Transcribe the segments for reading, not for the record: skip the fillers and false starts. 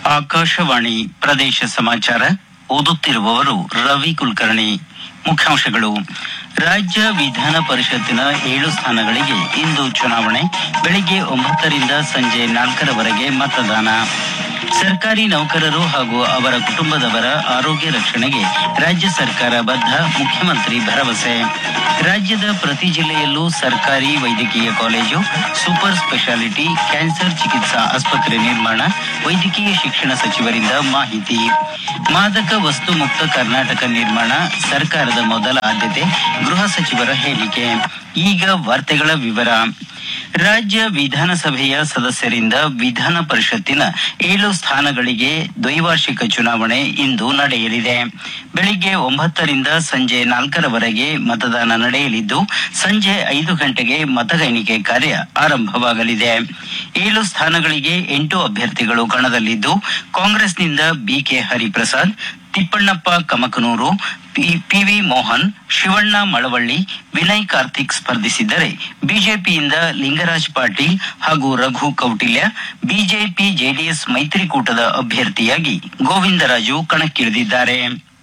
ಆಕಾಶವಾಣಿ ಪ್ರದೇಶ ಸಮಾಚಾರ ಓದುತ್ತಿರುವವರು ರವಿ ಕುಲಕರ್ಣಿ. ಮುಖ್ಯಾಂಶಗಳು. ರಾಜ್ಯ ವಿಧಾನ ಪರಿಷತ್ತಿನ 7 ಸ್ಥಾನಗಳಿಗೆ ಇಂದು ಚುನಾವಣೆ. ಬೆಳಿಗ್ಗೆ 9 ರಿಂದ ಸಂಜೆ 4ರವರೆಗೆ ಮತದಾನ. ಸರ್ಕಾರಿ ನೌಕರರು ಹಾಗೂ ಅವರ ಕುಟುಂಬದವರ ಆರೋಗ್ಯ ರಕ್ಷಣೆಗೆ ರಾಜ್ಯ ಸರ್ಕಾರ ಬದ್ಧ, ಮುಖ್ಯಮಂತ್ರಿ ಭರವಸೆ. ರಾಜ್ಯದ ಪ್ರತಿ ಜಿಲ್ಲೆಯಲ್ಲೂ ಸರ್ಕಾರಿ ವೈದ್ಯಕೀಯ ಕಾಲೇಜು, ಸೂಪರ್ ಸ್ಪೆಷಾಲಿಟಿ ಕ್ಯಾನ್ಸರ್ ಚಿಕಿತ್ಸಾ ಆಸ್ಪತ್ರೆ ನಿರ್ಮಾಣ, ವೈದ್ಯಕೀಯ ಶಿಕ್ಷಣ ಸಚಿವರಿಂದ ಮಾಹಿತಿ. ಮಾದಕ ವಸ್ತು ಮುಕ್ತ ಕರ್ನಾಟಕ ನಿರ್ಮಾಣ ಸರ್ಕಾರದ ಮೊದಲ ಆದ್ಯತೆ, ಗೃಹ ಸಚಿವರ ಹೇಳಿಕೆ. ಈಗ ವಾರ್ತೆಗಳ ವಿವರ. ರಾಜ್ಯ ವಿಧಾನಸಭೆಯ ಸದಸ್ಯರಿಂದ ವಿಧಾನ ಪರಿಷತ್ತಿನ 7 ಸ್ಥಾನಗಳಿಗೆ ದ್ವೈವಾರ್ಷಿಕ ಚುನಾವಣೆ ಇಂದು ನಡೆಯಲಿದೆ. ಬೆಳಿಗ್ಗೆ 9 ರಿಂದ ಸಂಜೆ 4ರವರೆಗೆ ಮತದಾನ ನಡೆಯಲಿದ್ದು, ಸಂಜೆ 5 ಗಂಟೆಗೆ ಮತಎಣಿಕೆ ಕಾರ್ಯ ಆರಂಭವಾಗಲಿದೆ. 7 ಸ್ಥಾನಗಳಿಗೆ 8 ಅಭ್ಯರ್ಥಿಗಳು ಕಣದಲ್ಲಿದ್ದು, ಕಾಂಗ್ರೆಸ್ನಿಂದ ಬಿಕೆ ಹರಿಪ್ರಸಾದ್, ತಿಪ್ಪಣ್ಣಪ್ಪ ಕಮಕನೂರು, ಪಿವಿ ಮೋಹನ್, ಶಿವಣ್ಣ ಮಳವಳ್ಳಿ, ವಿನಯ್ ಕಾರ್ತಿಕ್ ಸ್ಪರ್ಧಿಸಿದ್ದರೆ, ಬಿಜೆಪಿಯಿಂದ ಲಿಂಗರಾಜ್ ಪಾಟೀಲ್ ಹಾಗೂ ರಘು ಕೌಟಿಲ್ಯ, ಬಿಜೆಪಿ ಜೆಡಿಎಸ್ ಮೈತ್ರಿಕೂಟದ ಅಭ್ಯರ್ಥಿಯಾಗಿ ಗೋವಿಂದರಾಜು ಕಣಕ್ಕಿಳಿದಿದ್ದಾರೆ.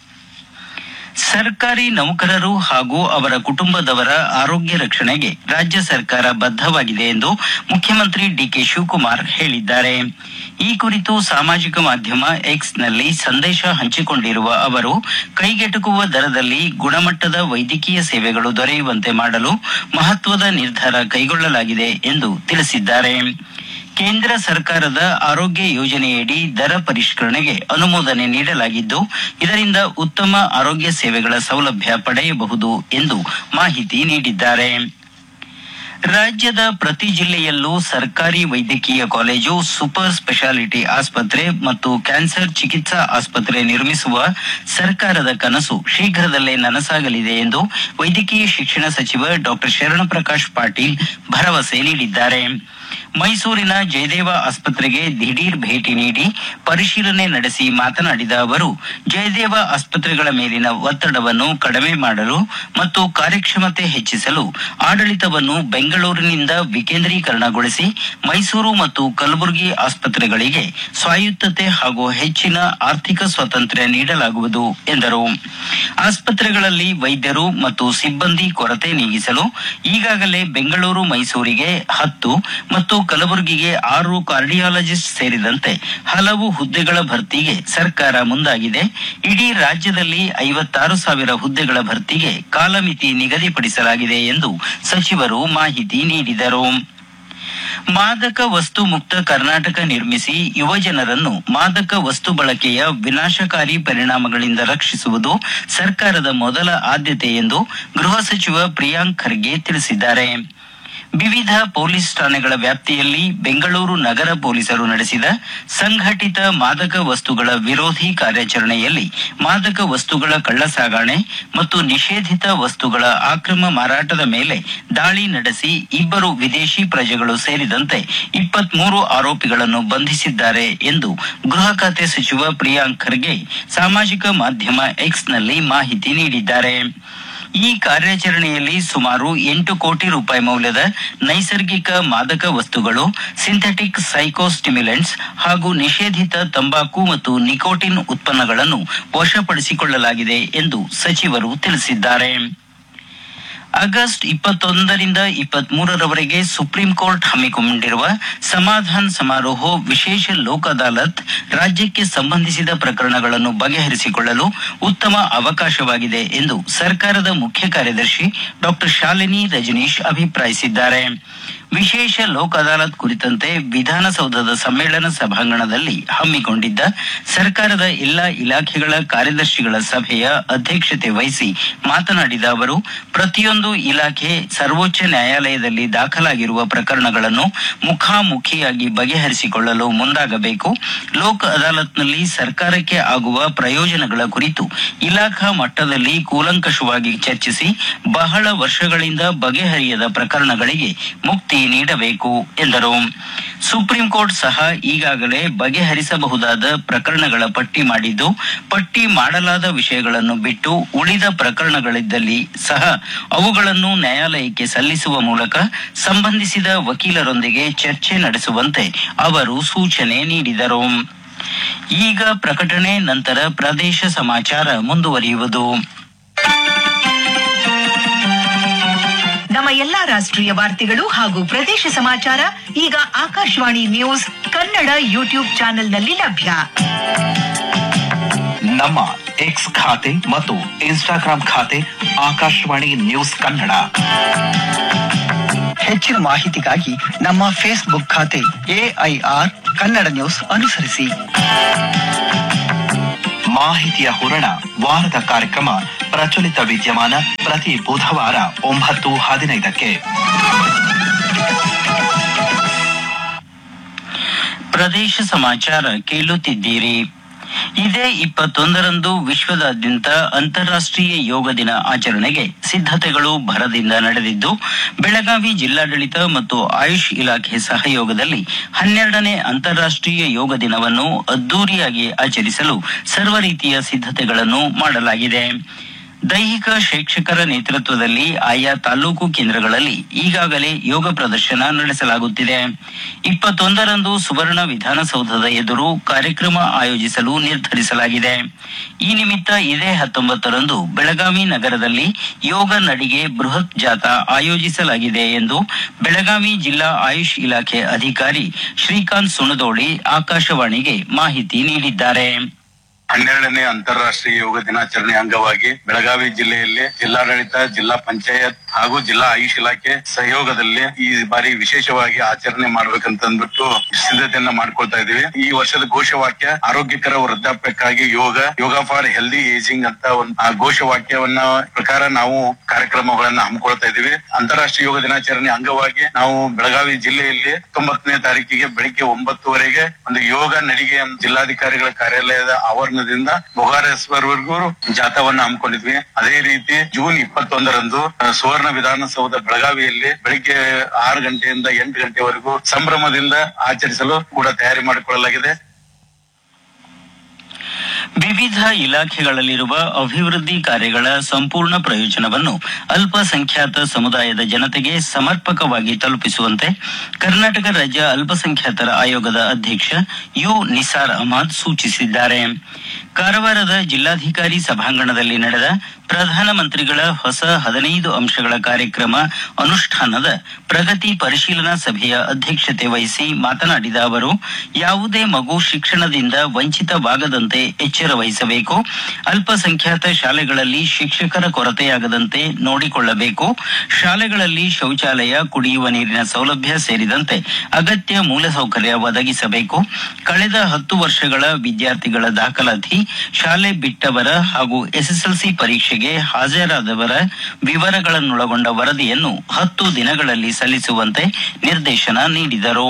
ಸರ್ಕಾರಿ ನೌಕರರು ಹಾಗೂ ಅವರ ಕುಟುಂಬದವರ ಆರೋಗ್ಯ ರಕ್ಷಣೆಗೆ ರಾಜ್ಯ ಸರ್ಕಾರ ಬದ್ಧವಾಗಿದೆ ಎಂದು ಮುಖ್ಯಮಂತ್ರಿ ಡಿಕೆ ಶಿವಕುಮಾರ್ ಹೇಳಿದ್ದಾರೆ. ಈ ಕುರಿತು ಸಾಮಾಜಿಕ ಮಾಧ್ಯಮ ಎಕ್ಸ್ನಲ್ಲಿ ಸಂದೇಶ ಹಂಚಿಕೊಂಡಿರುವ ಅವರು, ಕೈಗೆಟುಕುವ ದರದಲ್ಲಿ ಗುಣಮಟ್ಟದ ವೈದ್ಯಕೀಯ ಸೇವೆಗಳು ದೊರೆಯುವಂತೆ ಮಾಡಲು ಮಹತ್ವದ ನಿರ್ಧಾರ ಕೈಗೊಳ್ಳಲಾಗಿದೆ ಎಂದು ತಿಳಿಸಿದ್ದಾರೆ. ಕೇಂದ್ರ ಸರ್ಕಾರದ ಆರೋಗ್ಯ ಯೋಜನೆಯಡಿ ದರ ಪರಿಷ್ಕರಣೆಗೆ ಅನುಮೋದನೆ ನೀಡಲಾಗಿದ್ದು, ಇದರಿಂದ ಉತ್ತಮ ಆರೋಗ್ಯ ಸೇವೆಗಳ ಸೌಲಭ್ಯ ಪಡೆಯಬಹುದು ಎಂದು ಮಾಹಿತಿ ನೀಡಿದ್ದಾರೆ. ರಾಜ್ಯದ ಪ್ರತಿ ಜಿಲ್ಲೆಯಲ್ಲೂ ಸರ್ಕಾರಿ ವೈದ್ಯಕೀಯ ಕಾಲೇಜು, ಸೂಪರ್ ಸ್ಪೆಷಾಲಿಟಿ ಆಸ್ಪತ್ರೆ ಮತ್ತು ಕ್ಯಾನ್ಸರ್ ಚಿಕಿತ್ಸಾ ಆಸ್ಪತ್ರೆ ನಿರ್ಮಿಸುವ ಸರ್ಕಾರದ ಕನಸು ಶೀಘ್ರದಲ್ಲೇ ನನಸಾಗಲಿದೆ ಎಂದು ವೈದ್ಯಕೀಯ ಶಿಕ್ಷಣ ಸಚಿವ ಡಾ ಶರಣಪ್ರಕಾಶ್ ಪಾಟೀಲ್ ಭರವಸೆ ನೀಡಿದ್ದಾರೆ. ಮೈಸೂರಿನ ಜಯದೇವ ಆಸ್ಪತ್ರೆಗೆ ದಿಢೀರ್ ಭೇಟಿ ನೀಡಿ ಪರಿಶೀಲನೆ ನಡೆಸಿ ಮಾತನಾಡಿದ ಅವರು, ಜಯದೇವ ಆಸ್ಪತ್ರೆಗಳ ಮೇಲಿನ ಒತ್ತಡವನ್ನು ಕಡಿಮೆ ಮಾಡಲು ಮತ್ತು ಕಾರ್ಯಕ್ಷಮತೆ ಹೆಚ್ಚಿಸಲು ಆಡಳಿತವನ್ನು ಬೆಂಗಳೂರಿನಿಂದ ವಿಕೇಂದ್ರೀಕರಣಗೊಳಿಸಿ ಮೈಸೂರು ಮತ್ತು ಕಲಬುರಗಿ ಆಸ್ಪತ್ರೆಗಳಿಗೆ ಸ್ವಾಯತ್ತತೆ ಹಾಗೂ ಹೆಚ್ಚಿನ ಆರ್ಥಿಕ ಸ್ವಾತಂತ್ರ್ಯ ನೀಡಲಾಗುವುದು ಎಂದರು. ಆಸ್ಪತ್ರೆಗಳಲ್ಲಿ ವೈದ್ಯರು ಮತ್ತು ಸಿಬ್ಬಂದಿ ಕೊರತೆ ನೀಗಿಸಲು ಈಗಾಗಲೇ ಬೆಂಗಳೂರು ಮೈಸೂರಿಗೆ 10 ಮತ್ತು ಕಲಬುರಗಿಗೆ 6 ಕಾರ್ಡಿಯಾಲಜಿಸ್ಟ್ ಸೇರಿದಂತೆ ಹಲವು ಹುದ್ದೆಗಳ ಭರ್ತಿಗೆ ಸರ್ಕಾರ ಮುಂದಾಗಿದೆ. ಇಡೀ ರಾಜ್ಯದಲ್ಲಿ 56,000 ಹುದ್ದೆಗಳ ಭರ್ತಿಗೆ ಕಾಲಮಿತಿ ನಿಗದಿಪಡಿಸಲಾಗಿದೆ ಎಂದು ಸಚಿವರು ಮಾಹಿತಿ ನೀಡಿದರು. ಮಾದಕ ವಸ್ತು ಮುಕ್ತ ಕರ್ನಾಟಕ ನಿರ್ಮಿಸಿ ಯುವಜನರನ್ನು ಮಾದಕ ವಸ್ತು ಬಳಕೆಯ ವಿನಾಶಕಾರಿ ಪರಿಣಾಮಗಳಿಂದ ರಕ್ಷಿಸುವುದು ಸರ್ಕಾರದ ಮೊದಲ ಆದ್ಯತೆ ಎಂದು ಗೃಹ ಸಚಿವ ಪ್ರಿಯಾಂಕ್ ಖರ್ಗೆ ತಿಳಿಸಿದ್ದಾರೆ. ವಿವಿಧ ಪೊಲೀಸ್ ಠಾಣೆಗಳ ವ್ಯಾಪ್ತಿಯಲ್ಲಿ ಬೆಂಗಳೂರು ನಗರ ಪೊಲೀಸರು ನಡೆಸಿದ ಸಂಘಟಿತ ಮಾದಕ ವಸ್ತುಗಳ ವಿರೋಧಿ ಕಾರ್ಯಾಚರಣೆಯಲ್ಲಿ ಮಾದಕ ವಸ್ತುಗಳ ಕಳ್ಳಸಾಗಣೆ ಮತ್ತು ನಿಷೇಧಿತ ವಸ್ತುಗಳ ಅಕ್ರಮ ಮಾರಾಟದ ಮೇಲೆ ದಾಳಿ ನಡೆಸಿ 2 ವಿದೇಶಿ ಪ್ರಜೆಗಳು ಸೇರಿದಂತೆ 23 ಆರೋಪಿಗಳನ್ನು ಬಂಧಿಸಿದ್ದಾರೆ ಎಂದು ಗೃಹ ಖಾತೆ ಸಚಿವ ಪ್ರಿಯಾಂಕ್ ಖರ್ಗೆ ಸಾಮಾಜಿಕ ಮಾಧ್ಯಮ ಎಕ್ಸ್ನಲ್ಲಿ ಮಾಹಿತಿ ನೀಡಿದ್ದಾರೆ. ಈ ಕಾರ್ಯಾಚರಣೆಯಲ್ಲಿ ಸುಮಾರು 8 ಕೋಟಿ ರೂಪಾಯಿ ಮೌಲ್ಯದ ನೈಸರ್ಗಿಕ ಮಾದಕ ವಸ್ತುಗಳು, ಸಿಂಥೆಟಿಕ್ ಸೈಕೋಸ್ಟಿಮ್ಯುಲೆಂಟ್ಸ್ ಹಾಗೂ ನಿಷೇಧಿತ ತಂಬಾಕು ಮತ್ತು ನಿಕೋಟಿನ್ ಉತ್ಪನ್ನಗಳನ್ನು ವಶಪಡಿಸಿಕೊಳ್ಳಲಾಗಿದೆ ಎಂದು ಸಚಿವರು ತಿಳಿಸಿದ್ದಾರೆ. ಆಗಸ್ಟ್ 21 ರಿಂದ 23ರವರೆಗೆ ಸುಪ್ರೀಂ ಕೋರ್ಟ್ ಹಮ್ಮಿಕೊಂಡಿರುವ ಸಮಾಧಾನ್ ಸಮಾರೋಹ ವಿಶೇಷ ಲೋಕ್ ಅದಾಲತ್ ರಾಜ್ಯಕ್ಕೆ ಸಂಬಂಧಿಸಿದ ಪ್ರಕರಣಗಳನ್ನು ಬಗೆಹರಿಸಿಕೊಳ್ಳಲು ಉತ್ತಮ ಅವಕಾಶವಾಗಿದೆ ಎಂದು ಸರ್ಕಾರದ ಮುಖ್ಯ ಕಾರ್ಯದರ್ಶಿ ಡಾ ಶಾಲಿನಿ ರಜನೀಶ್ ಅಭಿಪ್ರಾಯಿಸಿದ್ದಾರೆ. ವಿಶೇಷ ಲೋಕ್ ಅದಾಲತ್ ಕುರಿತಂತೆ ವಿಧಾನಸೌಧದ ಸಮ್ಮೇಳನ ಸಭಾಂಗಣದಲ್ಲಿ ಹಮ್ಮಿಕೊಂಡಿದ್ದ ಸರ್ಕಾರದ ಎಲ್ಲಾ ಇಲಾಖೆಗಳ ಕಾರ್ಯದರ್ಶಿಗಳ ಸಭೆಯ ಅಧ್ಯಕ್ಷತೆ ವಹಿಸಿ ಮಾತನಾಡಿದ ಅವರು, ಪ್ರತಿಯೊಂದು ಇಲಾಖೆ ಸರ್ವೋಚ್ಚ ನ್ಯಾಯಾಲಯದಲ್ಲಿ ದಾಖಲಾಗಿರುವ ಪ್ರಕರಣಗಳನ್ನು ಮುಖಾಮುಖಿಯಾಗಿ ಬಗೆಹರಿಸಿಕೊಳ್ಳಲು ಮುಂದಾಗಬೇಕು. ಲೋಕ್ ಅದಾಲತ್ನಲ್ಲಿ ಸರ್ಕಾರಕ್ಕೆ ಆಗುವ ಪ್ರಯೋಜನಗಳ ಕುರಿತು ಇಲಾಖಾ ಮಟ್ಟದಲ್ಲಿ ಕೂಲಂಕಷವಾಗಿ ಚರ್ಚಿಸಿ ಬಹಳ ವರ್ಷಗಳಿಂದ ಬಗೆಹರಿಯದ ಪ್ರಕರಣಗಳಿಗೆ ಮುಕ್ತಿ ನೀಡಬೇಕು ಎಂದರು. ಸುಪ್ರೀಂ ಕೋರ್ಟ್ ಸಹ ಈಗಾಗಲೇ ಬಗೆಹರಿಸಬಹುದಾದ ಪ್ರಕರಣಗಳ ಪಟ್ಟಿ ಮಾಡಿದ್ದು, ಪಟ್ಟಿ ಮಾಡಲಾದ ವಿಷಯಗಳನ್ನು ಬಿಟ್ಟು ಉಳಿದ ಪ್ರಕರಣಗಳಿದ್ದಲ್ಲಿ ಸಹ ಅವುಗಳನ್ನು ನ್ಯಾಯಾಲಯಕ್ಕೆ ಸಲ್ಲಿಸುವ ಮೂಲಕ ಸಂಬಂಧಿಸಿದ ವಕೀಲರೊಂದಿಗೆ ಚರ್ಚೆ ನಡೆಸುವಂತೆ ಅವರು ಸೂಚನೆ ನೀಡಿದರು. ಈಗ ಪ್ರಕಟಣೆ, ನಂತರ ಪ್ರದೇಶ ಸಮಾಚಾರ ಮುಂದುವರಿಯುವುದು. ನಮ್ಮ ಎಲ್ಲಾ ರಾಷ್ಟ್ರೀಯ ವಾರ್ತೆಗಳು ಹಾಗೂ ಪ್ರದೇಶ ಸಮಾಚಾರ ಈಗ ಆಕಾಶವಾಣಿ ನ್ಯೂಸ್ ಕನ್ನಡ ಯೂಟ್ಯೂಬ್ ಚಾನೆಲ್ನಲ್ಲಿ ಲಭ್ಯ. ನಮ್ಮ ಎಕ್ಸ್ ಖಾತೆ ಮತ್ತು ಇನ್ಸ್ಟಾಗ್ರಾಂ ಖಾತೆ ಆಕಾಶವಾಣಿ ನ್ಯೂಸ್ ಕನ್ನಡ. ಹೆಚ್ಚಿನ ಮಾಹಿತಿಗಾಗಿ ನಮ್ಮ ಫೇಸ್ಬುಕ್ ಖಾತೆ AIR ಕನ್ನಡ ನ್ಯೂಸ್ ಅನುಸರಿಸಿ. ಮಾಹಿತಿಯ ಹೂರಣ ವಾರದ ಕಾರ್ಯಕ್ರಮ ಪ್ರಚಲಿತ ವಿದ್ಯಮಾನ ಪ್ರತಿ ಬುಧವಾರ 9:15. ಪ್ರದೇಶ ಸಮಾಚಾರ ಕೇಳುತ್ತಿದ್ದೀರಿ. ಇದೇ 21ರಂದು ವಿಶ್ವದಾದ್ಯಂತ ಅಂತಾರಾಷ್ಟ್ರೀಯ ಯೋಗ ದಿನ ಆಚರಣೆಗೆ ಸಿದ್ಧತೆಗಳು ಭರದಿಂದ ನಡೆದಿದ್ದು, ಬೆಳಗಾವಿ ಜಿಲ್ಲಾಡಳಿತ ಮತ್ತು ಆಯುಷ್ ಇಲಾಖೆ ಸಹಯೋಗದಲ್ಲಿ 12ನೇ ಅಂತಾರಾಷ್ಟ್ರೀಯ ಯೋಗ ದಿನವನ್ನು ಅದ್ದೂರಿಯಾಗಿ ಆಚರಿಸಲು ಸರ್ವ ರೀತಿಯ ಸಿದ್ಧತೆಗಳನ್ನು ಮಾಡಲಾಗಿದೆ. ದೈಹಿಕ ಶಿಕ್ಷಕರ ನೇತೃತ್ವದಲ್ಲಿ ಆಯಾ ತಾಲೂಕು ಕೇಂದ್ರಗಳಲ್ಲಿ ಈಗಾಗಲೇ ಯೋಗ ಪ್ರದರ್ಶನ ನಡೆಸಲಾಗುತ್ತಿದೆ. 21ರಂದು ಸುವರ್ಣ ವಿಧಾನಸೌಧದ ಎದುರು ಕಾರ್ಯಕ್ರಮ ಆಯೋಜಿಸಲು ನಿರ್ಧರಿಸಲಾಗಿದೆ. ಈ ನಿಮಿತ್ತ ಇದೇ 19ರಂದು ಬೆಳಗಾವಿ ನಗರದಲ್ಲಿ ಯೋಗ ನಡಿಗೆ ಬೃಹತ್ ಜಾಥಾ ಆಯೋಜಿಸಲಾಗಿದೆ ಎಂದು ಬೆಳಗಾವಿ ಜಿಲ್ಲಾ ಆಯುಷ್ ಇಲಾಖೆ ಅಧಿಕಾರಿ ಶ್ರೀಕಾಂತ್ ಸುಣದೋಳಿ ಆಕಾಶವಾಣಿಗೆ ಮಾಹಿತಿ ನೀಡಿದ್ದಾರೆ. 12ನೇ ಅಂತಾರಾಷ್ಟ್ರೀಯ ಯೋಗ ದಿನಾಚರಣೆ ಅಂಗವಾಗಿ ಬೆಳಗಾವಿ ಜಿಲ್ಲೆಯಲ್ಲಿ ಜಿಲ್ಲಾಡಳಿತ, ಜಿಲ್ಲಾ ಪಂಚಾಯತ್ ಹಾಗೂ ಜಿಲ್ಲಾ ಆಯುಷ್ ಇಲಾಖೆ ಸಹಯೋಗದಲ್ಲಿ ಈ ಬಾರಿ ವಿಶೇಷವಾಗಿ ಆಚರಣೆ ಮಾಡ್ಬೇಕಂತ ಅಂದ್ಬಿಟ್ಟು ಸಿದ್ಧತೆಯನ್ನ ಮಾಡ್ಕೊಳ್ತಾ ಇದೀವಿ. ಈ ವರ್ಷದ ಘೋಷವಾಕ್ಯ ಆರೋಗ್ಯಕರ ವೃದ್ಧಾಪ್ಯಕ್ಕಾಗಿ ಯೋಗ ಫಾರ್ ಹೆಲ್ದಿ ಏಜಿಂಗ್ ಅಂತ ಒಂದು ಘೋಷವಾಕ್ಯವನ್ನ ಪ್ರಕಾರ ನಾವು ಕಾರ್ಯಕ್ರಮಗಳನ್ನ ಹಮ್ಮಿಕೊಳ್ತಾ ಇದೀವಿ. ಅಂತಾರಾಷ್ಟ್ರೀಯ ಯೋಗ ದಿನಾಚರಣೆ ಅಂಗವಾಗಿ ನಾವು ಬೆಳಗಾವಿ ಜಿಲ್ಲೆಯಲ್ಲಿ 19ನೇ ತಾರೀಕಿಗೆ ಬೆಳಿಗ್ಗೆ 9:00ವರೆಗೆ ಒಂದು ಯೋಗ ನಡಿಗೆ ಜಿಲ್ಲಾಧಿಕಾರಿಗಳ ಕಾರ್ಯಾಲಯದ ಆವರಣದಿಂದ ಬೊಗಾರೇಶ್ವರ್ವರೆಗೂ ಜಾಥಾವನ್ನ ಹಮ್ಮಿಕೊಂಡಿದ್ವಿ. ಅದೇ ರೀತಿ ಜೂನ್ 21ರಂದು ಸುವರ್ಣ ವಿಧಾನಸೌಧ ಬೆಳಗಾವಿಯಲ್ಲಿ ಬೆಳಿಗ್ಗೆ 6 ಗಂಟೆಯಿಂದ 8 ಗಂಟೆವರೆಗೂ ಸಂಭ್ರಮದಿಂದ ಆಚರಿಸಲು ಕೂಡ ತಯಾರಿ ಮಾಡಿಕೊಳ್ಳಲಾಗಿದೆ. ವಿವಿಧ ಇಲಾಖೆಗಳಲ್ಲಿರುವ ಅಭಿವೃದ್ಧಿ ಕಾರ್ಯಗಳ ಸಂಪೂರ್ಣ ಪ್ರಯೋಜನವನ್ನು ಅಲ್ಪಸಂಖ್ಯಾತ ಸಮುದಾಯದ ಜನತೆಗೆ ಸಮರ್ಪಕವಾಗಿ ತಲುಪಿಸುವಂತೆ ಕರ್ನಾಟಕ ರಾಜ್ಯ ಅಲ್ಪಸಂಖ್ಯಾತರ ಆಯೋಗದ ಅಧ್ಯಕ್ಷ ಯು ನಿಸಾರ್ ಅಹಮದ್ ಸೂಚಿಸಿದ್ದಾರೆ. ಕಾರವಾರದ ಜಿಲ್ಲಾಧಿಕಾರಿ ಸಭಾಂಗಣದಲ್ಲಿ ನಡೆದ ಪ್ರಧಾನಮಂತ್ರಿಗಳ ಹೊಸ 15 ಅಂಶಗಳ ಕಾರ್ಯಕ್ರಮ ಅನುಷ್ಠಾನದ ಪ್ರಗತಿ ಪರಿಶೀಲನಾ ಸಭೆಯ ಅಧ್ಯಕ್ಷತೆ ವಹಿಸಿ ಮಾತನಾಡಿದ ಅವರು, ಯಾವುದೇ ಮಗು ಶಿಕ್ಷಣದಿಂದ ವಂಚಿತವಾಗದಂತೆ ಎಚ್ಚರ ವಹಿಸಬೇಕು. ಅಲ್ಪಸಂಖ್ಯಾತ ಶಾಲೆಗಳಲ್ಲಿ ಶಿಕ್ಷಕರ ಕೊರತೆಯಾಗದಂತೆ ನೋಡಿಕೊಳ್ಳಬೇಕು. ಶಾಲೆಗಳಲ್ಲಿ ಶೌಚಾಲಯ, ಕುಡಿಯುವ ನೀರಿನ ಸೌಲಭ್ಯ ಸೇರಿದಂತೆ ಅಗತ್ಯ ಮೂಲಸೌಕರ್ಯ ಒದಗಿಸಬೇಕು. ಕಳೆದ 10 ವರ್ಷಗಳ ವಿದ್ಯಾರ್ಥಿಗಳ ದಾಖಲಾತಿ, ಶಾಲೆ ಬಿಟ್ಟವರ ಹಾಗೂ SSLC ಪರೀಕ್ಷೆಗೆ ಹಾಜರಾದವರ ವಿವರಗಳನ್ನೊಳಗೊಂಡ ವರದಿಯನ್ನು 10 ದಿನಗಳಲ್ಲಿ ಸಲ್ಲಿಸುವಂತೆ ನಿರ್ದೇಶನ ನೀಡಿದರು.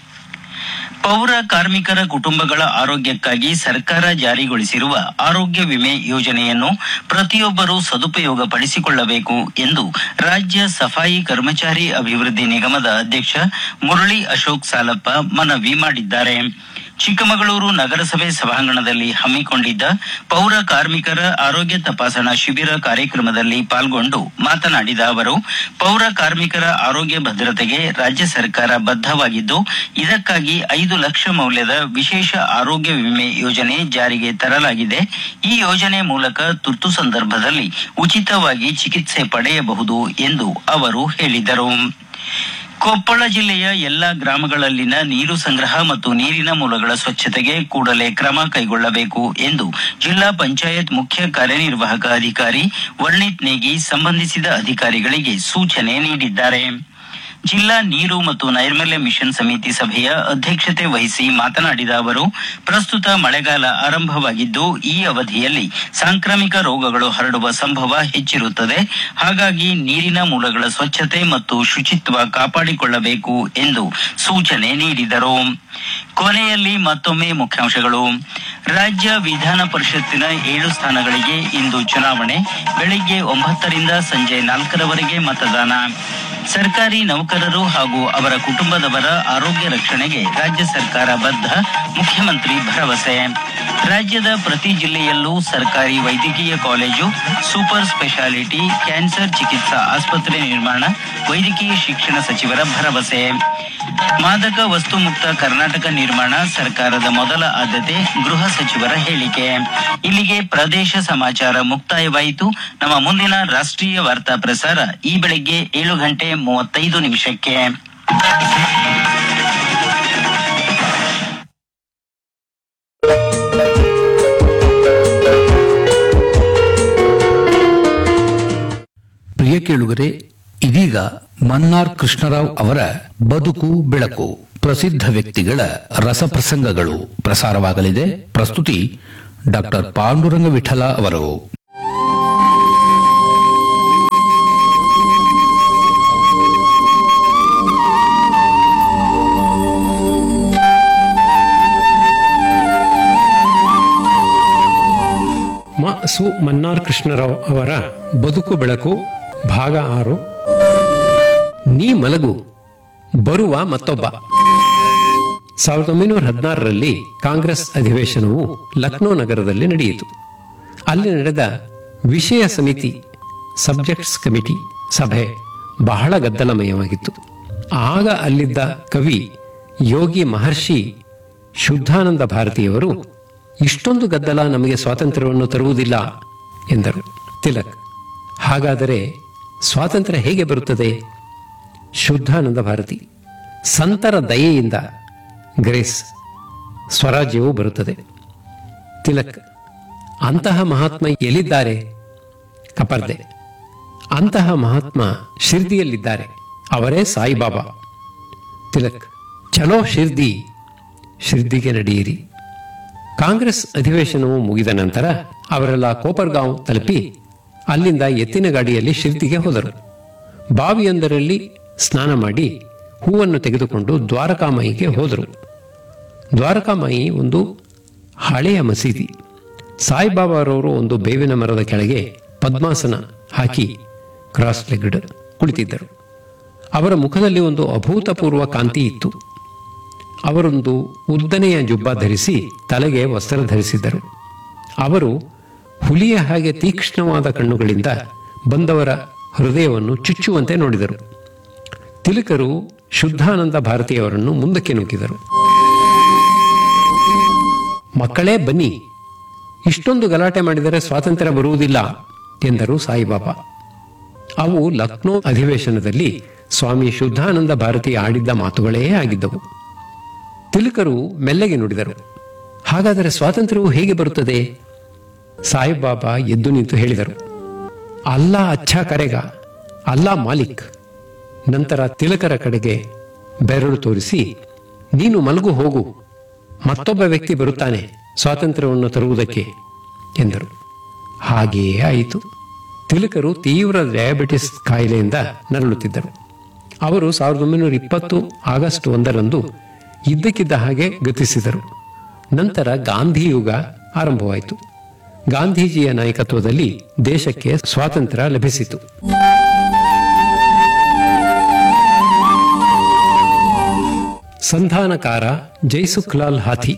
ಪೌರ ಕಾರ್ಮಿಕರ ಕುಟುಂಬಗಳ ಆರೋಗ್ಯಕ್ಕಾಗಿ ಸರ್ಕಾರ ಜಾರಿಗೊಳಿಸಿರುವ ಆರೋಗ್ಯ ವಿಮೆ ಯೋಜನೆಯನ್ನು ಪ್ರತಿಯೊಬ್ಬರೂ ಸದುಪಯೋಗ ಪಡಿಸಿಕೊಳ್ಳಬೇಕು ಎಂದು ರಾಜ್ಯ ಸಫಾಯಿ ಕರ್ಮಚಾರಿ ಅಭಿವೃದ್ಧಿ ನಿಗಮದ ಅಧ್ಯಕ್ಷ ಮುರಳಿ ಅಶೋಕ್ ಸಾಲಪ್ಪ ಮನವಿ ಮಾಡಿದ್ದಾರೆ. ಚಿಕ್ಕಮಗಳೂರು ನಗರಸಭೆ ಸಭಾಂಗಣದಲ್ಲಿ ಹಮ್ಮಿಕೊಂಡಿದ್ದ ಪೌರ ಕಾರ್ಮಿಕರ ಆರೋಗ್ಯ ತಪಾಸಣಾ ಶಿಬಿರ ಕಾರ್ಯಕ್ರಮದಲ್ಲಿ ಪಾಲ್ಗೊಂಡು ಮಾತನಾಡಿದ ಅವರು, ಪೌರ ಕಾರ್ಮಿಕರ ಆರೋಗ್ಯ ಭದ್ರತೆಗೆ ರಾಜ್ಯ ಸರ್ಕಾರ ಬದ್ಧವಾಗಿದ್ದು, ಇದಕ್ಕಾಗಿ 5 ಲಕ್ಷ ಮೌಲ್ಯದ ವಿಶೇಷ ಆರೋಗ್ಯ ವಿಮೆ ಯೋಜನೆ ಜಾರಿಗೆ ತರಲಾಗಿದೆ. ಈ ಯೋಜನೆ ಮೂಲಕ ತುರ್ತು ಸಂದರ್ಭದಲ್ಲಿ ಉಚಿತವಾಗಿ ಚಿಕಿತ್ಸೆ ಪಡೆಯಬಹುದು ಎಂದು ಅವರು ಹೇಳಿದರು. ಕೊಪ್ಪಳ ಜಿಲ್ಲೆಯ ಎಲ್ಲಾ ಗ್ರಾಮಗಳಲ್ಲಿನ ನೀರು ಸಂಗ್ರಹ ಮತ್ತು ನೀರಿನ ಮೂಲಗಳ ಸ್ವಚ್ಛತೆಗೆ ಕೂಡಲೇ ಕ್ರಮ ಕೈಗೊಳ್ಳಬೇಕು ಎಂದು ಜಿಲ್ಲಾ ಪಂಚಾಯತ್ ಮುಖ್ಯ ಕಾರ್ಯನಿರ್ವಾಹಕ ಅಧಿಕಾರಿ ವರ್ಣಿತ್ ನೇಗಿ ಸಂಬಂಧಿಸಿದ ಅಧಿಕಾರಿಗಳಿಗೆ ಸೂಚನೆ ನೀಡಿದ್ದಾರೆ. ಜಿಲ್ಲಾ ನೀರು ಮತ್ತು ನೈರ್ಮಲ್ಯ ಮಿಷನ್ ಸಮಿತಿ ಸಭೆಯ ಅಧ್ಯಕ್ಷತೆ ವಹಿಸಿ ಮಾತನಾಡಿದ ಅವರು, ಪ್ರಸ್ತುತ ಮಳೆಗಾಲ ಆರಂಭವಾಗಿದ್ದು, ಈ ಅವಧಿಯಲ್ಲಿ ಸಾಂಕ್ರಾಮಿಕ ರೋಗಗಳು ಹರಡುವ ಸಂಭವ ಹೆಚ್ಚಿರುತ್ತದೆ. ಹಾಗಾಗಿ ನೀರಿನ ಮೂಲಗಳ ಸ್ವಚ್ಛತೆ ಮತ್ತು ಶುಚಿತ್ವ ಕಾಪಾಡಿಕೊಳ್ಳಬೇಕು ಎಂದು ಸೂಚನೆ ನೀಡಿದರು. ಕೊನೆಯಲ್ಲಿ ಮತ್ತೊಮ್ಮೆ ಮುಖ್ಯಾಂಶಗಳು. ರಾಜ್ಯ ವಿಧಾನ ಪರಿಷತ್ತಿನ 7 ಸ್ಥಾನಗಳಿಗೆ ಇಂದು ಚುನಾವಣೆ. ಬೆಳಿಗ್ಗೆ 9ರಿಂದ ಸಂಜೆ 4ರವರೆಗೆ ಮತದಾನ. ಸರ್ಕಾರಿ ನೌಕರರು ಹಾಗೂ ಅವರ ಕುಟುಂಬದವರ ಆರೋಗ್ಯ ರಕ್ಷಣೆಗೆ ರಾಜ್ಯ ಸರ್ಕಾರ ಬದ್ಧ, ಮುಖ್ಯಮಂತ್ರಿ ಭರವಸೆ. ರಾಜ್ಯದ ಪ್ರತಿ ಜಿಲ್ಲೆಯಲ್ಲೂ ಸರ್ಕಾರಿ ವೈದ್ಯಕೀಯ ಕಾಲೇಜು, ಸೂಪರ್ ಸ್ಪೆಷಾಲಿಟಿ ಕ್ಯಾನ್ಸರ್ ಚಿಕಿತ್ಸಾ ಆಸ್ಪತ್ರೆ ನಿರ್ಮಾಣ ವೈದ್ಯಕೀಯ ಶಿಕ್ಷಣ ಸಚಿವರ ಭರವಸೆ. ಮಾದಕ ವಸ್ತು ಮುಕ್ತ ಕರ್ನಾಟಕ ನಿರ್ಮಾಣ ಸರ್ಕಾರದ ಮೊದಲ ಆದ್ಯತೆ, ಗೃಹ ಸಚಿವರ ಹೇಳಿಕೆ. ಇಲ್ಲಿಗೆ ಪ್ರದೇಶ ಸಮಾಚಾರ ಮುಕ್ತಾಯವಾಯಿತು. ನಮ್ಮ ಮುಂದಿನ ರಾಷ್ಟ್ರೀಯ ವಾರ್ತಾ ಪ್ರಸಾರ ಈ ಬೆಳಗ್ಗೆ 7:35 ಪ್ರಿಯ ಕೇಳುಗರೆ, ಇದೀಗ ಮನ್ನಾರ್ ಕೃಷ್ಣರಾವ್ ಅವರ ಬದುಕು ಬೆಳಕು ಪ್ರಸಿದ್ಧ ವ್ಯಕ್ತಿಗಳ ರಸಪ್ರಸಂಗಗಳು ಪ್ರಸಾರವಾಗಲಿದೆ. ಪ್ರಸ್ತುತಿ ಡಾಕ್ಟರ್ ಪಾಂಡುರಂಗ ವಿಠಲ ಅವರು. ಮನ್ನಾರ್ ಕೃಷ್ಣರಾವ್ ಅವರ ಬದುಕು ಬೆಳಕು ಭಾಗ 6. ನೀ ಮಲಗು, ಬರುವ ಮತ್ತೊಬ್ಬ. 1916ರಲ್ಲಿ ಕಾಂಗ್ರೆಸ್ ಅಧಿವೇಶನವು ಲಕ್ನೋ ನಗರದಲ್ಲಿ ನಡೆಯಿತು. ಅಲ್ಲಿ ನಡೆದ ವಿಷಯ ಸಮಿತಿ ಸಬ್ಜೆಕ್ಟ್ಸ್ ಕಮಿಟಿ ಸಭೆ ಬಹಳ ಗದ್ದಲಮಯವಾಗಿತ್ತು. ಆಗ ಅಲ್ಲಿದ್ದ ಕವಿ ಯೋಗಿ ಮಹರ್ಷಿ ಶುದ್ಧಾನಂದ ಭಾರತಿಯವರು, ಇಷ್ಟೊಂದು ಗದ್ದಲ ನಮಗೆ ಸ್ವಾತಂತ್ರ್ಯವನ್ನು ತರುವುದಿಲ್ಲ ಎಂದರು. ತಿಲಕ್, ಹಾಗಾದರೆ ಸ್ವಾತಂತ್ರ್ಯ ಹೇಗೆ ಬರುತ್ತದೆ? ಶುದ್ಧಾನಂದ ಭಾರತಿ, ಸಂತರ ದಯೆಯಿಂದ ಗ್ರೇಸ್, ಸ್ವರಾಜ್ಯವೂ ಬರುತ್ತದೆ. ತಿಲಕ್, ಅಂತಹ ಮಹಾತ್ಮ ಎಲ್ಲಿದ್ದಾರೆ? ಕಪರ್ದೆ, ಅಂತಹ ಮಹಾತ್ಮ ಶಿರ್ದಿಯಲ್ಲಿದ್ದಾರೆ, ಅವರೇ ಸಾಯಿಬಾಬಾ. ತಿಲಕ್, ಚಲೋ ಶಿರ್ದಿಗೆ ನಡೆಯಿರಿ. ಕಾಂಗ್ರೆಸ್ ಅಧಿವೇಶನವು ಮುಗಿದ ನಂತರ ಅವರೆಲ್ಲ ಕೋಪರ್ಗಾಂವ್ ತಲುಪಿ ಅಲ್ಲಿಂದ ಎತ್ತಿನ ಗಾಡಿಯಲ್ಲಿ ಶಿರ್ದಿಗೆ ಹೋದರು. ಬಾವಿಯೊಂದರಲ್ಲಿ ಸ್ನಾನ ಮಾಡಿ ಹೂವನ್ನು ತೆಗೆದುಕೊಂಡು ದ್ವಾರಕಾಮಾಯಿಗೆ ಹೋದರು. ದ್ವಾರಕಾಮಾಯಿ ಒಂದು ಹಳೆಯ ಮಸೀದಿ. ಸಾಯಿಬಾಬಾರವರು ಒಂದು ಬೇವಿನ ಮರದ ಕೆಳಗೆ ಪದ್ಮಾಸನ ಹಾಕಿ ಕ್ರಾಸ್ ಲೆಗ್ಡ್ ಕುಳಿತಿದ್ದರು. ಅವರ ಮುಖದಲ್ಲಿ ಒಂದು ಅಭೂತಪೂರ್ವ ಕಾಂತಿ ಇತ್ತು. ಅವರೊಂದು ಉದ್ದನೆಯ ಜುಬ್ಬ ಧರಿಸಿ ತಲೆಗೆ ವಸ್ತ್ರ ಧರಿಸಿದ್ದರು. ಅವರು ಹುಲಿಯ ಹಾಗೆ ತೀಕ್ಷ್ಣವಾದ ಕಣ್ಣುಗಳಿಂದ ಬಂದವರ ಹೃದಯವನ್ನು ಚುಚ್ಚುವಂತೆ ನೋಡಿದರು. ತಿಲಕರು ಶುದ್ಧಾನಂದ ಭಾರತಿಯವರನ್ನು ಮುಂದಕ್ಕೆ ನೂಕಿದರು. ಮಕ್ಕಳೇ ಬನ್ನಿ, ಇಷ್ಟೊಂದು ಗಲಾಟೆ ಮಾಡಿದರೆ ಸ್ವಾತಂತ್ರ್ಯ ಬರುವುದಿಲ್ಲ ಎಂದರು ಸಾಯಿಬಾಬಾ. ಅವು ಲಕ್ನೋ ಅಧಿವೇಶನದಲ್ಲಿ ಸ್ವಾಮಿ ಶುದ್ಧಾನಂದ ಭಾರತಿ ಆಡಿದ್ದ ಮಾತುಗಳೇ ಆಗಿದ್ದವು. ತಿಲಕರು ಮೆಲ್ಲಗೆ ನುಡಿದರು, ಹಾಗಾದರೆ ಸ್ವಾತಂತ್ರ್ಯವು ಹೇಗೆ ಬರುತ್ತದೆ? ಸಾಯಿಬಾಬಾ ಎದ್ದು ನಿಂತು ಹೇಳಿದರು, ಅಲ್ಲಾ ಅಚ್ಛಾ ಕರೆಗ, ಅಲ್ಲಾ ಮಾಲಿಕ್. ನಂತರ ತಿಲಕರ ಕಡೆಗೆ ಬೆರಳು ತೋರಿಸಿ, ನೀನು ಮಲಗು, ಹೋಗು, ಮತ್ತೊಬ್ಬ ವ್ಯಕ್ತಿ ಬರುತ್ತಾನೆ ಸ್ವಾತಂತ್ರ್ಯವನ್ನು ತರುವುದಕ್ಕೆ ಎಂದರು. ಹಾಗೆಯೇ ಆಯಿತು. ತಿಲಕರು ತೀವ್ರ ಡಯಾಬಿಟಿಸ್ ಕಾಯಿಲೆಯಿಂದ ನರಳುತ್ತಿದ್ದರು. ಅವರು 1920 ಆಗಸ್ಟ್ 1ರಂದು ಇದ್ದಕ್ಕಿದ್ದ ಹಾಗೆ ಗತಿಸಿದರು. ನಂತರ ಗಾಂಧಿ ಯುಗ ಆರಂಭವಾಯಿತು. ಗಾಂಧೀಜಿಯ ನಾಯಕತ್ವದಲ್ಲಿ ದೇಶಕ್ಕೆ ಸ್ವಾತಂತ್ರ್ಯ ಲಭಿಸಿತು. ಸಂಧಾನಕಾರ ಜೈಸುಖ್ಲಾಲ್ ಹಾಥಿ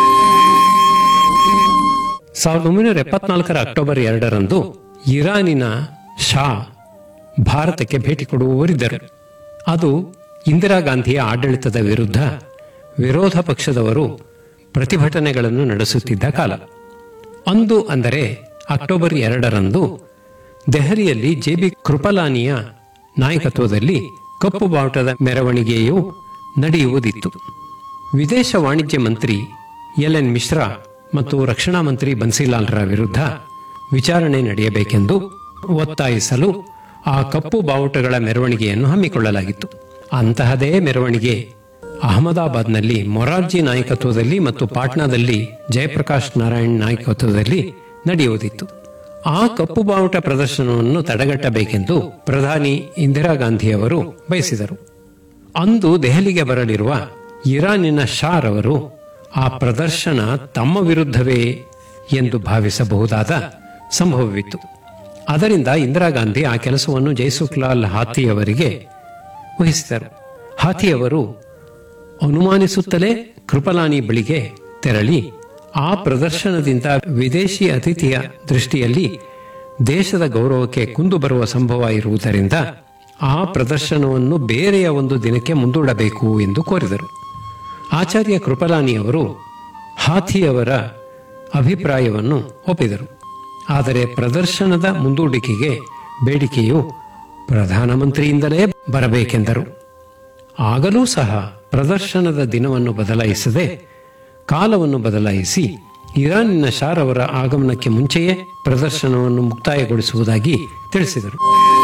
1974 ಅಕ್ಟೋಬರ್ 2ರಂದು ಇರಾನಿನ ಶಾ ಭಾರತಕ್ಕೆ ಭೇಟಿ ಕೊಡುವವರಿದ್ದರು. ಅದು ಇಂದಿರಾ ಗಾಂಧಿಯ ಆಡಳಿತದ ವಿರುದ್ಧ ವಿರೋಧ ಪಕ್ಷದವರು ಪ್ರತಿಭಟನೆಗಳನ್ನು ನಡೆಸುತ್ತಿದ್ದ ಕಾಲ. ಅಂದು ಅಂದರೆ ಅಕ್ಟೋಬರ್ 2ರಂದು ದೆಹಲಿಯಲ್ಲಿ ಜೆ.ಬಿ. ಕೃಪಲಾನಿಯ ನಾಯಕತ್ವದಲ್ಲಿ ಕಪ್ಪು ಬಾವುಟದ ಮೆರವಣಿಗೆಯು ನಡೆಯುವುದಿತ್ತು. ವಿದೇಶ ವಾಣಿಜ್ಯ ಮಂತ್ರಿ ಎಲ್.ಎನ್. ಮಿಶ್ರಾ ಮತ್ತು ರಕ್ಷಣಾ ಮಂತ್ರಿ ಬನ್ಸಿಲಾಲ್ರ ವಿರುದ್ಧ ವಿಚಾರಣೆ ನಡೆಯಬೇಕೆಂದು ಒತ್ತಾಯಿಸಲು ಆ ಕಪ್ಪು ಬಾವುಟಗಳ ಮೆರವಣಿಗೆಯನ್ನು ಹಮ್ಮಿಕೊಳ್ಳಲಾಗಿತ್ತು. ಅಂತಹದೇ ಮೆರವಣಿಗೆ ಅಹಮದಾಬಾದ್ನಲ್ಲಿ ಮೊರಾರ್ಜಿ ನಾಯಕತ್ವದಲ್ಲಿ ಮತ್ತು ಪಾಟ್ನಾದಲ್ಲಿ ಜಯಪ್ರಕಾಶ್ ನಾರಾಯಣ್ ನಾಯಕತ್ವದಲ್ಲಿ ನಡೆಯುವುದಿತ್ತು. ಆ ಕಪ್ಪು ಬಾವುಟ ಪ್ರದರ್ಶನವನ್ನು ತಡೆಗಟ್ಟಬೇಕೆಂದು ಪ್ರಧಾನಿ ಇಂದಿರಾ ಗಾಂಧಿಯವರು ಬಯಸಿದರು. ಅಂದು ದೆಹಲಿಗೆ ಬರಲಿರುವ ಇರಾನಿನ ಶಾ ರವರು ಆ ಪ್ರದರ್ಶನ ತಮ್ಮ ವಿರುದ್ಧವೇ ಎಂದು ಭಾವಿಸಬಹುದಾದ ಸಂಭವವಿತ್ತು. ಅದರಿಂದ ಇಂದಿರಾ ಗಾಂಧಿ ಆ ಕೆಲಸವನ್ನು ಜೈಸುಖ್ಲಾಲ್ ಹಾಥಿಯವರಿಗೆ ವಹಿಸಿದರು. ಹಾಥಿಯವರು ಅನುಮಾನಿಸುತ್ತಲೇ ಕೃಪಲಾನಿ ಬಳಿಗೆ ತೆರಳಿ ಆ ಪ್ರದರ್ಶನದಿಂದ ವಿದೇಶಿ ಅತಿಥಿಯ ದೃಷ್ಟಿಯಲ್ಲಿ ದೇಶದ ಗೌರವಕ್ಕೆ ಕುಂದು ಬರುವ ಸಂಭವ ಇರುವುದರಿಂದ ಆ ಪ್ರದರ್ಶನವನ್ನು ಬೇರೆಯ ಒಂದು ದಿನಕ್ಕೆ ಮುಂದೂಡಬೇಕು ಎಂದು ಕೋರಿದರು. ಆಚಾರ್ಯ ಕೃಪಲಾನಿಯವರು ಹಾಥಿಯವರ ಅಭಿಪ್ರಾಯವನ್ನು ಒಪ್ಪಿದರು. ಆದರೆ ಪ್ರದರ್ಶನದ ಮುಂದೂಡಿಕೆಗೆ ಬೇಡಿಕೆಯು ಪ್ರಧಾನಮಂತ್ರಿಯಿಂದಲೇ ಬರಬೇಕೆಂದರು. ಆಗಲೂ ಸಹ ಪ್ರದರ್ಶನದ ದಿನವನ್ನು ಬದಲಾಯಿಸದೆ ಕಾಲವನ್ನು ಬದಲಾಯಿಸಿ ಇರಾನಿನ ಶಾರವರ ಆಗಮನಕ್ಕೆ ಮುಂಚೆಯೇ ಪ್ರದರ್ಶನವನ್ನು ಮುಕ್ತಾಯಗೊಳಿಸುವುದಾಗಿ ತಿಳಿಸಿದರು.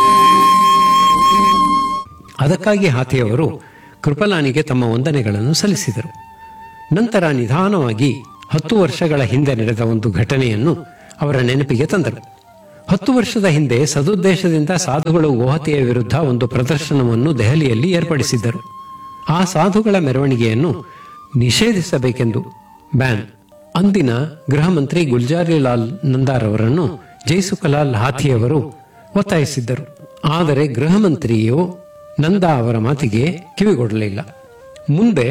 ಅದಕ್ಕಾಗಿ ಹಾಥಿಯವರು ಕೃಪಲಾನಿಗೆ ತಮ್ಮ ವಂದನೆಗಳನ್ನು ಸಲ್ಲಿಸಿದರು. ನಂತರ ನಿಧಾನವಾಗಿ 10 ವರ್ಷಗಳ ಹಿಂದೆ ನಡೆದ ಒಂದು ಘಟನೆಯನ್ನು ಅವರ ನೆನಪಿಗೆ ತಂದರು. 10 ವರ್ಷದ ಹಿಂದೆ ಸದುದ್ದೇಶದಿಂದ ಸಾಧುಗಳು ಗೋಹತ್ಯೆಯ ವಿರುದ್ಧ ಒಂದು ಪ್ರದರ್ಶನವನ್ನು ದೆಹಲಿಯಲ್ಲಿ ಏರ್ಪಡಿಸಿದ್ದರು. ಆ ಸಾಧುಗಳ ಮೆರವಣಿಗೆಯನ್ನು ನಿಷೇಧಿಸಬೇಕೆಂದು ಅಂದಿನ ಗೃಹ ಮಂತ್ರಿ ಗುಲ್ಜಾರಿಲಾಲ್ ನಂದಾರ್ ಅವರನ್ನು ಜೈಸುಖಲಾಲ್ ಹಾಥಿಯವರು ಒತ್ತಾಯಿಸಿದ್ದರು. ಆದರೆ ಗೃಹ ಮಂತ್ರಿಯು ನಂದಾ ಅವರ ಮಾತಿಗೆ ಕಿವಿಗೊಡಲಿಲ್ಲ. ಮುಂದೆ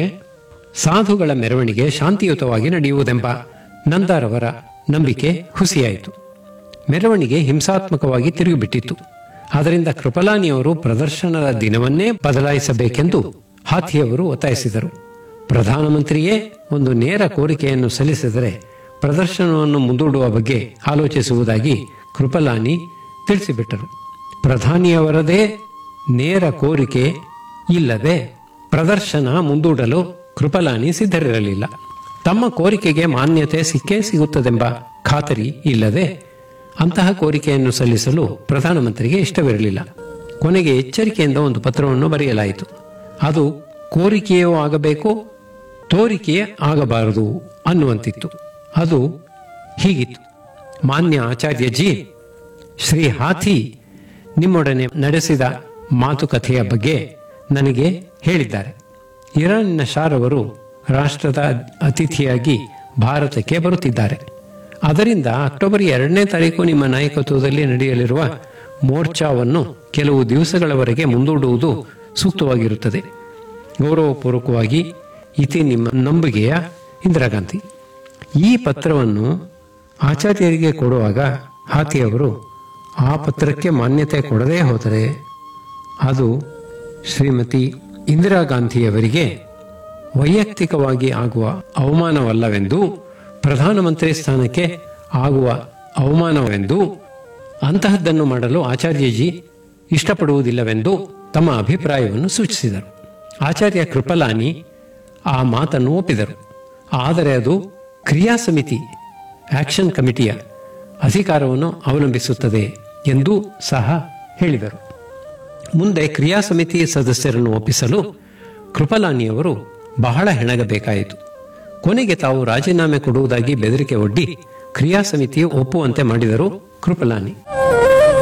ಸಾಧುಗಳ ಮೆರವಣಿಗೆ ಶಾಂತಿಯುತವಾಗಿ ನಡೆಯುವುದೆಂಬ ನಂದಾರ್ ಅವರ ನಂಬಿಕೆ ಹುಸಿಯಾಯಿತು. ಮೆರವಣಿಗೆ ಹಿಂಸಾತ್ಮಕವಾಗಿ ತಿರುಗಿಬಿಟ್ಟಿತ್ತು. ಆದ್ದರಿಂದ ಕೃಪಲಾನಿಯವರು ಪ್ರದರ್ಶನದ ದಿನವನ್ನೇ ಬದಲಾಯಿಸಬೇಕೆಂದು ಹಾಥಿಯವರು ಒತ್ತಾಯಿಸಿದರು. ಪ್ರಧಾನಮಂತ್ರಿಯೇ ಒಂದು ನೇರ ಕೋರಿಕೆಯನ್ನು ಸಲ್ಲಿಸಿದರೆ ಪ್ರದರ್ಶನವನ್ನು ಮುಂದೂಡುವ ಬಗ್ಗೆ ಆಲೋಚಿಸುವುದಾಗಿ ಕೃಪಲಾನಿ ತಿಳಿಸಿಬಿಟ್ಟರು. ಪ್ರಧಾನಿಯವರದೇ ನೇರ ಕೋರಿಕೆ ಇಲ್ಲದೆ ಪ್ರದರ್ಶನ ಮುಂದೂಡಲು ಕೃಪಲಾನಿ ಸಿದ್ಧರಿರಲಿಲ್ಲ. ತಮ್ಮ ಕೋರಿಕೆಗೆ ಮಾನ್ಯತೆ ಸಿಕ್ಕೇ ಸಿಗುತ್ತದೆಂಬ ಖಾತರಿ ಇಲ್ಲದೆ ಅಂತಹ ಕೋರಿಕೆಯನ್ನು ಸಲ್ಲಿಸಲು ಪ್ರಧಾನಮಂತ್ರಿಗೆ ಇಷ್ಟವಿರಲಿಲ್ಲ. ಕೊನೆಗೆ ಎಚ್ಚರಿಕೆಯಿಂದ ಒಂದು ಪತ್ರವನ್ನು ಬರೆಯಲಾಯಿತು. ಅದು ಕೋರಿಕೆಯೂ ಆಗಬೇಕು, ತೋರಿಕೆಯೇ ಆಗಬಾರದು ಅನ್ನುವಂತಿತ್ತು. ಅದು ಹೀಗಿತ್ತು: ಮಾನ್ಯ ಆಚಾರ್ಯಜಿ, ಶ್ರೀ ಹಾಥಿ ನಿಮ್ಮೊಡನೆ ನಡೆಸಿದ ಮಾತುಕತೆಯ ಬಗ್ಗೆ ನನಗೆ ಹೇಳಿದ್ದಾರೆ. ಇರಾನಿನ ಶಾರವರು ರಾಷ್ಟ್ರದ ಅತಿಥಿಯಾಗಿ ಭಾರತಕ್ಕೆ ಬರುತ್ತಿದ್ದಾರೆ. ಅದರಿಂದ ಅಕ್ಟೋಬರ್ 2ನೇ ತಾರೀಕು ನಿಮ್ಮ ನಾಯಕತ್ವದಲ್ಲಿ ನಡೆಯಲಿರುವ ಮೋರ್ಚಾವನ್ನು ಕೆಲವು ದಿವಸಗಳವರೆಗೆ ಮುಂದೂಡುವುದು ಸೂಕ್ತವಾಗಿರುತ್ತದೆ. ಗೌರವಪೂರ್ವಕವಾಗಿ ಇತಿ ನಿಮ್ಮ ನಂಬಿಕೆಯ ಇಂದಿರಾ ಗಾಂಧಿ. ಈ ಪತ್ರವನ್ನು ಆಚಾರ್ಯರಿಗೆ ಕೊಡುವಾಗ ಹಾಥಿಯವರು ಆ ಪತ್ರಕ್ಕೆ ಮಾನ್ಯತೆ ಕೊಡದೇ ಹೋದರೆ ಅದು ಶ್ರೀಮತಿ ಇಂದಿರಾ ಗಾಂಧಿಯವರಿಗೆ ವೈಯಕ್ತಿಕವಾಗಿ ಆಗುವ ಅವಮಾನವಲ್ಲವೆಂದು, ಪ್ರಧಾನಮಂತ್ರಿ ಸ್ಥಾನಕ್ಕೆ ಆಗುವ ಅವಮಾನವೆಂದು, ಅಂತಹದ್ದನ್ನು ಮಾಡಲು ಆಚಾರ್ಯಜಿ ಇಷ್ಟಪಡುವುದಿಲ್ಲವೆಂದು ತಮ್ಮ ಅಭಿಪ್ರಾಯವನ್ನು ಸೂಚಿಸಿದರು. ಆಚಾರ್ಯ ಕೃಪಲಾನಿ ಆ ಮಾತನ್ನು ಒಪ್ಪಿದರು. ಆದರೆ ಅದು ಕ್ರಿಯಾ ಸಮಿತಿ, ಆಕ್ಷನ್ ಕಮಿಟಿಯ ಅಧಿಕಾರವನ್ನು ಅವಲಂಬಿಸುತ್ತದೆ ಎಂದು ಸಹ ಹೇಳಿದರು. ಮುಂದೆ ಕ್ರಿಯಾ ಸಮಿತಿ ಸದಸ್ಯರನ್ನು ಒಪ್ಪಿಸಲು ಕೃಪಲಾನಿಯವರು ಬಹಳ ಹೆಣಗಬೇಕಾಯಿತು. ಕೊನೆಗೆ ತಾವು ರಾಜೀನಾಮೆ ಕೊಡುವುದಾಗಿ ಬೆದರಿಕೆ ಒಡ್ಡಿ ಕ್ರಿಯಾ ಸಮಿತಿಯು ಒಪ್ಪುವಂತೆ ಮಾಡಿದರು ಕೃಪಲಾನಿ.